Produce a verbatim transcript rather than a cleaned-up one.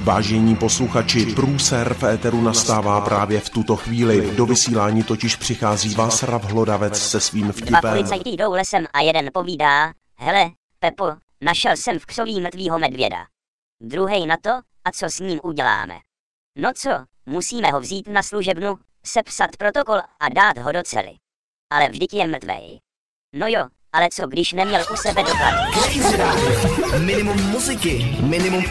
Vážení posluchači, průser v éteru nastává právě v tuto chvíli. Do vysílání totiž přichází Václav Hlodavec se svým vtipem. Dva policajti jdou lesem a jeden povídá: hele, Pepo, našel jsem v křoví mrtvýho medvěda. Druhej na to, a co s ním uděláme? No co, musíme ho vzít na služebnu, sepsat protokol a dát ho do cely. Ale vždyť je mrtvej. No jo, ale co když neměl u sebe doklad? Minimum muziky, minimum